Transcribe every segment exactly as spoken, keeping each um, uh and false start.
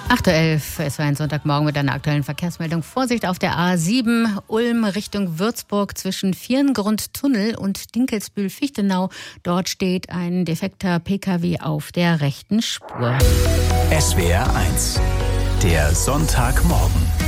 acht Uhr elf, es war ein Sonntagmorgen mit einer aktuellen Verkehrsmeldung. Vorsicht auf der A sieben, Ulm Richtung Würzburg zwischen Vierngrundtunnel und Dinkelsbühl-Fichtenau. Dort steht ein defekter P K W auf der rechten Spur. S W R eins, der Sonntagmorgen.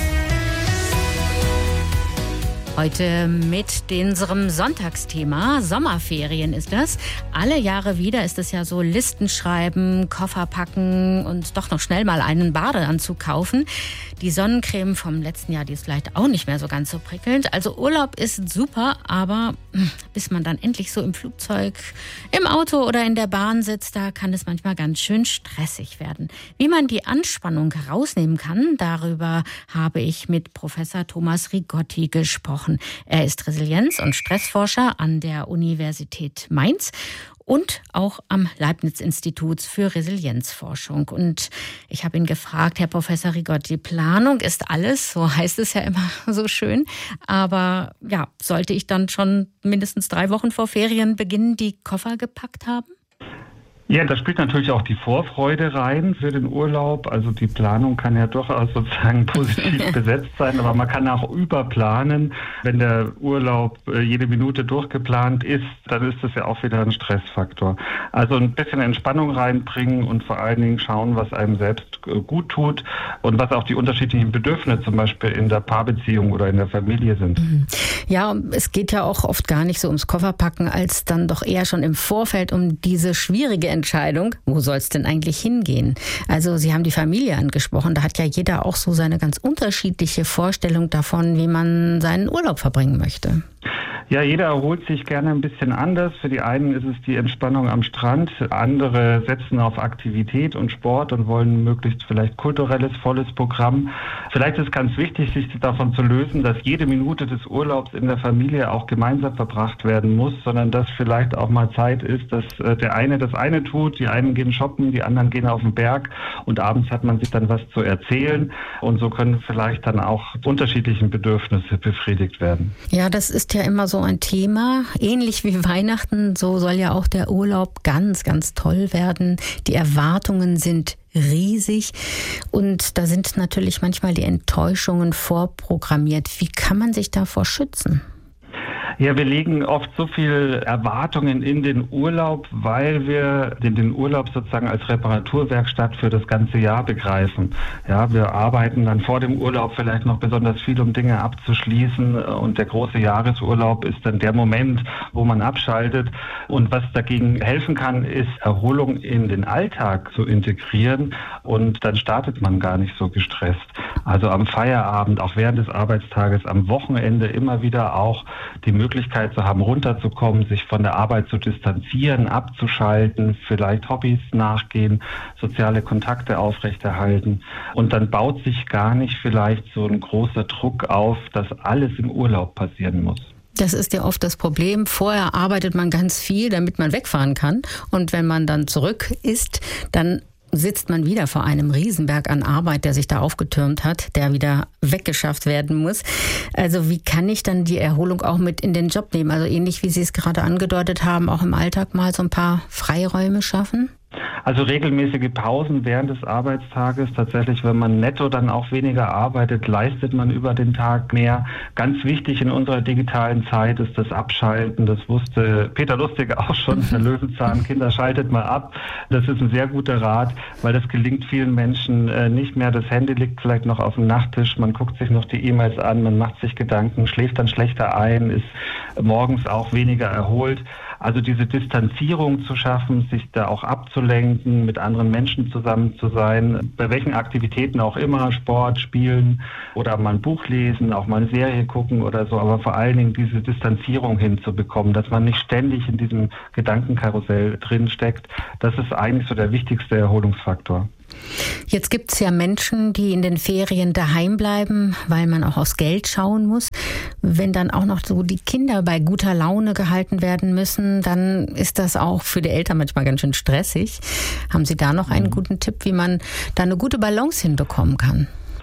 Heute mit unserem Sonntagsthema. Sommerferien ist das. Alle Jahre wieder ist es ja so, Listen schreiben, Koffer packen und doch noch schnell mal einen Badeanzug kaufen. Die Sonnencreme vom letzten Jahr, die ist vielleicht auch nicht mehr so ganz so prickelnd. Also Urlaub ist super, aber bis man dann endlich so im Flugzeug, im Auto oder in der Bahn sitzt, da kann es manchmal ganz schön stressig werden. Wie man die Anspannung rausnehmen kann, darüber habe ich mit Professor Thomas Rigotti gesprochen. Er ist Resilienz- und Stressforscher an der Universität Mainz und auch am Leibniz-Institut für Resilienzforschung. Und ich habe ihn gefragt, Herr Professor Rigotti, Planung ist alles, so heißt es ja immer so schön. Aber ja, sollte ich dann schon mindestens drei Wochen vor Ferienbeginn die Koffer gepackt haben? Ja, da spielt natürlich auch die Vorfreude rein für den Urlaub. Also die Planung kann ja durchaus sozusagen positiv besetzt sein, aber man kann auch überplanen. Wenn der Urlaub jede Minute durchgeplant ist, dann ist das ja auch wieder ein Stressfaktor. Also ein bisschen Entspannung reinbringen und vor allen Dingen schauen, was einem selbst gut tut und was auch die unterschiedlichen Bedürfnisse zum Beispiel in der Paarbeziehung oder in der Familie sind. Ja, es geht ja auch oft gar nicht so ums Kofferpacken, als dann doch eher schon im Vorfeld um diese schwierige Entscheidung. Entscheidung, wo soll es denn eigentlich hingehen? Also Sie haben die Familie angesprochen, da hat ja jeder auch so seine ganz unterschiedliche Vorstellung davon, wie man seinen Urlaub verbringen möchte. Ja, jeder erholt sich gerne ein bisschen anders. Für die einen ist es die Entspannung am Strand, andere setzen auf Aktivität und Sport und wollen möglichst vielleicht kulturelles, volles Programm. Vielleicht ist ganz wichtig, sich davon zu lösen, dass jede Minute des Urlaubs in der Familie auch gemeinsam verbracht werden muss, sondern dass vielleicht auch mal Zeit ist, dass der eine das eine tut, die einen gehen shoppen, die anderen gehen auf den Berg und abends hat man sich dann was zu erzählen und so können vielleicht dann auch unterschiedliche Bedürfnisse befriedigt werden. Ja, das ist ja immer so ein Thema. Ähnlich wie Weihnachten, so soll ja auch der Urlaub ganz, ganz toll werden. Die Erwartungen sind riesig und da sind natürlich manchmal die Enttäuschungen vorprogrammiert. Wie kann man sich davor schützen? Ja, wir legen oft so viel Erwartungen in den Urlaub, weil wir den, den Urlaub sozusagen als Reparaturwerkstatt für das ganze Jahr begreifen. Ja, wir arbeiten dann vor dem Urlaub vielleicht noch besonders viel, um Dinge abzuschließen und der große Jahresurlaub ist dann der Moment, wo man abschaltet. Und was dagegen helfen kann, ist Erholung in den Alltag zu integrieren und dann startet man gar nicht so gestresst. Also am Feierabend, auch während des Arbeitstages, am Wochenende immer wieder auch die Möglichkeit zu haben, runterzukommen, sich von der Arbeit zu distanzieren, abzuschalten, vielleicht Hobbys nachgehen, soziale Kontakte aufrechterhalten. Und dann baut sich gar nicht vielleicht so ein großer Druck auf, dass alles im Urlaub passieren muss. Das ist ja oft das Problem. Vorher arbeitet man ganz viel, damit man wegfahren kann. Und wenn man dann zurück ist, dann sitzt man wieder vor einem Riesenberg an Arbeit, der sich da aufgetürmt hat, der wieder weggeschafft werden muss. Also wie kann ich dann die Erholung auch mit in den Job nehmen? Also ähnlich wie Sie es gerade angedeutet haben, auch im Alltag mal so ein paar Freiräume schaffen? Also regelmäßige Pausen während des Arbeitstages. Tatsächlich, wenn man netto dann auch weniger arbeitet, leistet man über den Tag mehr. Ganz wichtig in unserer digitalen Zeit ist das Abschalten. Das wusste Peter Lustig auch schon, der Löwenzahn. Kinder, schaltet mal ab. Das ist ein sehr guter Rat, weil das gelingt vielen Menschen nicht mehr. Das Handy liegt vielleicht noch auf dem Nachttisch. Man guckt sich noch die E-Mails an, man macht sich Gedanken, schläft dann schlechter ein, ist morgens auch weniger erholt. Also diese Distanzierung zu schaffen, sich da auch abzulenken, mit anderen Menschen zusammen zu sein, bei welchen Aktivitäten auch immer, Sport, Spielen oder mal ein Buch lesen, auch mal eine Serie gucken oder so, aber vor allen Dingen diese Distanzierung hinzubekommen, dass man nicht ständig in diesem Gedankenkarussell drin steckt, das ist eigentlich so der wichtigste Erholungsfaktor. Jetzt gibt es ja Menschen, die in den Ferien daheim bleiben, weil man auch aufs Geld schauen muss. Wenn dann auch noch so die Kinder bei guter Laune gehalten werden müssen, dann ist das auch für die Eltern manchmal ganz schön stressig. Haben Sie da noch einen guten Tipp, wie man da eine gute Balance hinbekommen kann?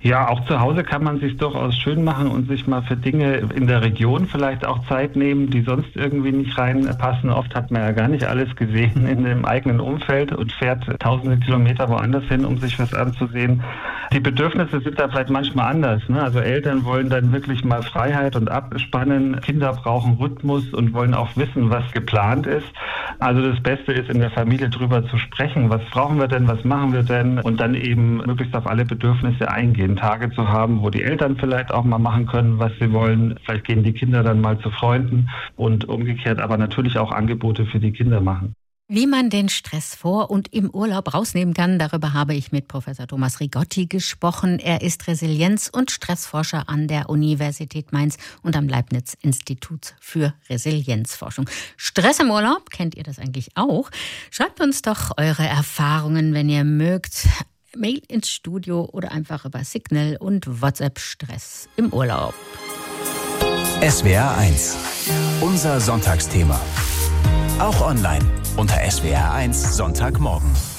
Ja, auch zu Hause kann man sich durchaus schön machen und sich mal für Dinge in der Region vielleicht auch Zeit nehmen, die sonst irgendwie nicht reinpassen. Oft hat man ja gar nicht alles gesehen in dem eigenen Umfeld und fährt tausende Kilometer woanders hin, um sich was anzusehen. Die Bedürfnisse sind da vielleicht manchmal anders, ne? Also Eltern wollen dann wirklich mal Freiheit und abspannen. Kinder brauchen Rhythmus und wollen auch wissen, was geplant ist. Also das Beste ist, in der Familie drüber zu sprechen. Was brauchen wir denn? Was machen wir denn? Und dann eben möglichst auf alle Bedürfnisse eingehen. Tage zu haben, wo die Eltern vielleicht auch mal machen können, was sie wollen. Vielleicht gehen die Kinder dann mal zu Freunden und umgekehrt, aber natürlich auch Angebote für die Kinder machen. Wie man den Stress vor und im Urlaub rausnehmen kann, darüber habe ich mit Professor Thomas Rigotti gesprochen. Er ist Resilienz- und Stressforscher an der Universität Mainz und am Leibniz-Institut für Resilienzforschung. Stress im Urlaub, kennt ihr das eigentlich auch? Schreibt uns doch eure Erfahrungen, wenn ihr mögt. Mail ins Studio oder einfach über Signal und WhatsApp Stress im Urlaub. S W R eins. Unser Sonntagsthema. Auch online unter S W R eins Sonntagmorgen.